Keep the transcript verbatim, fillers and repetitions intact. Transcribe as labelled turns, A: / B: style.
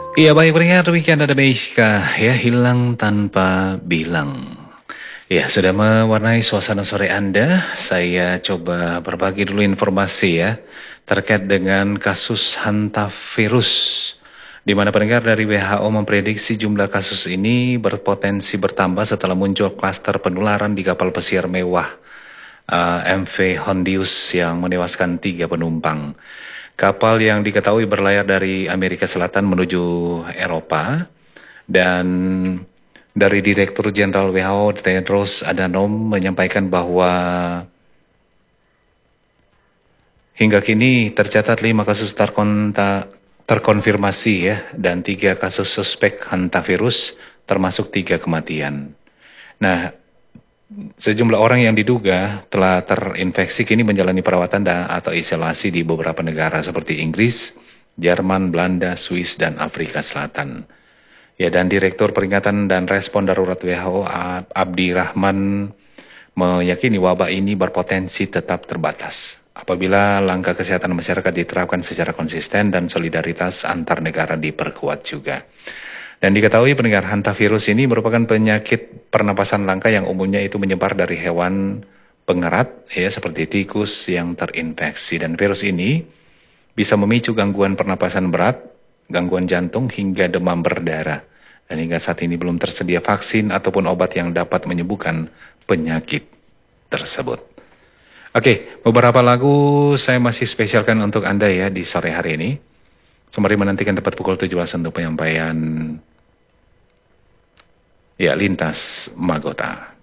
A: Iya baik pendengar demikian ada Meiska ya hilang tanpa bilang. Ya sudah mewarnai suasana sore Anda. Saya coba berbagi dulu informasi ya terkait dengan kasus hantavirus di mana pendengar dari W H O memprediksi jumlah kasus ini berpotensi bertambah setelah muncul klaster penularan di kapal pesiar mewah uh, M V Hondius yang menewaskan tiga penumpang. Kapal yang diketahui berlayar dari Amerika Selatan menuju Eropa dan dari Direktur Jenderal W H O Tedros Adhanom menyampaikan bahwa hingga kini tercatat lima kasus terkonta, terkonfirmasi ya dan tiga kasus suspek hantavirus termasuk tiga kematian. Nah, sejumlah orang yang diduga telah terinfeksi kini menjalani perawatan dan atau isolasi di beberapa negara seperti Inggris, Jerman, Belanda, Swiss, dan Afrika Selatan. Ya, dan Direktur Peringatan dan Respon Darurat W H O Abdi Rahman meyakini wabah ini berpotensi tetap terbatas apabila langkah kesehatan masyarakat diterapkan secara konsisten dan solidaritas antar negara diperkuat juga. Dan diketahui pendengar hantavirus ini merupakan penyakit pernapasan langka yang umumnya itu menyebar dari hewan pengerat ya seperti tikus yang terinfeksi dan virus ini bisa memicu gangguan pernapasan berat, gangguan jantung hingga demam berdarah. Dan hingga saat ini belum tersedia vaksin ataupun obat yang dapat menyembuhkan penyakit tersebut. Oke, beberapa lagu saya masih spesialkan untuk Anda ya di sore hari ini. Sembari menantikan tepat pukul tujuh belas untuk penyampaian ya lintas Magota.